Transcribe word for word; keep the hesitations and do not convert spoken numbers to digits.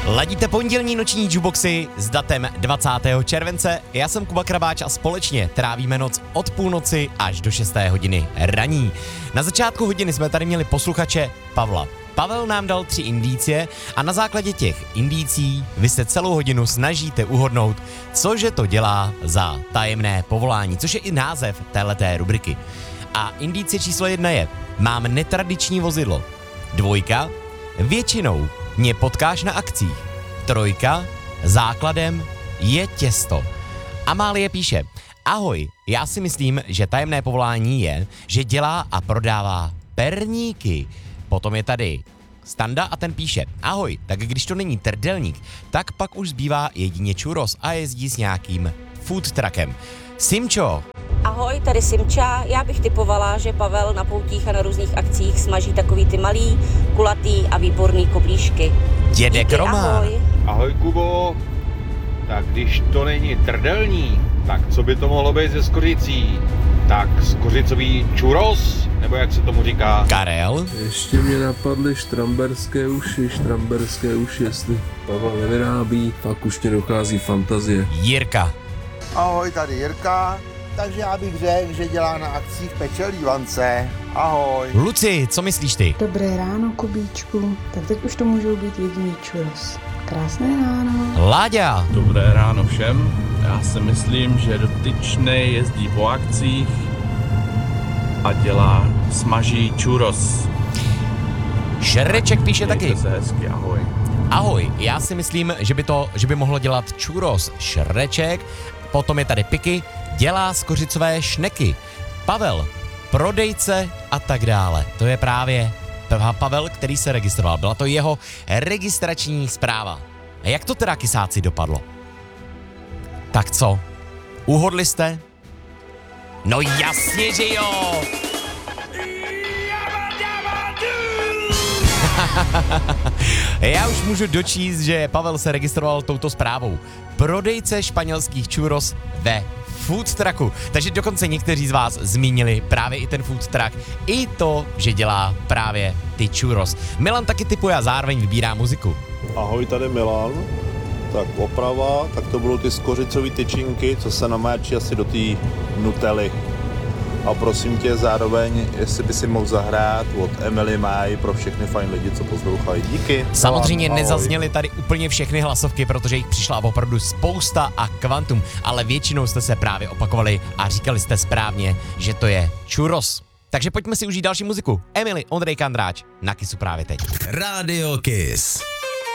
Ladíte pondělní noční jukeboxy s datem dvacátého července. Já jsem Kuba Krabáč a společně trávíme noc od půlnoci až do šesté hodiny raní. Na začátku hodiny jsme tady měli posluchače Pavla. Pavel nám dal tři indicie a na základě těch indicí vy se celou hodinu snažíte uhodnout, cože to dělá za tajemné povolání, což je i název téhleté rubriky. A indicie číslo jedna je: mám netradiční vozidlo. Dvojka: většinou mě potkáš na akcích. Trojka: základem je těsto. Amálie píše: ahoj, já si myslím, že tajemné povolání je, že dělá a prodává perníky. Potom je tady Standa a ten píše: ahoj, tak když to není trdelník, tak pak už zbývá jedině churros a jezdí s nějakým food truckem. Simčo. Ahoj, tady Simča. Já bych typovala, že Pavel na poutích a na různých akcích smaží takový ty malý, kulatý a výborný koblížky. Dědek Roman. Ahoj. Ahoj Kubo. Tak když to není trdelní, tak co by to mohlo být ze skořicí? Tak skořicový churros, nebo jak se tomu říká? Karel. Ještě mě napadly štramberské uši, štramberské uši, jestli Pavel nevyrábí, pak už mě dochází fantazie. Jirka. Ahoj, tady Jirka. Takže já bych řekl, že dělá na akcích Pečelí Vance. Ahoj. Luci, co myslíš ty? Dobré ráno, Kubíčku. Tak teď už to můžou být jediný churros. Krásné ráno. Láďa. Dobré ráno všem. Já si myslím, že dotyčnej jezdí po akcích a dělá, smaží churros. Šreček píše Mějte taky. se hezky, ahoj. Ahoj, já si myslím, že by to, že by mohlo dělat churros Šreček. Potom je tady Piky, dělá skořicové šneky. Pavel, prodejce a tak dále. To je právě Pavel, který se registroval. Byla to jeho registrační zpráva. A jak to teda, kysáci, dopadlo? Tak co? Uhodli jste? No jasně, že jo! Já už můžu dočíst, že Pavel se registroval touto zprávou. Prodejce španělských churros ve food trucku. Takže dokonce někteří z vás zmínili právě i ten food truck, i to, že dělá právě ty churros. Milan taky typuje a zároveň vybírá muziku. Ahoj, tady Milan. Tak oprava, tak to budou ty skořicové tyčinky, co se namáčí asi do té nutelly. A prosím tě zároveň, jestli by si mohl zahrát od Emily Maj pro všechny fajn lidi, co poslouchají. Díky. Samozřejmě Ahoj. nezazněly tady úplně všechny hlasovky, protože jich přišla opravdu spousta a kvantum, ale většinou jste se právě opakovali a říkali jste správně, že to je churros. Takže pojďme si užít další muziku. Emily, Ondřej Kandráč, na Kissu právě teď. Radio Kiss.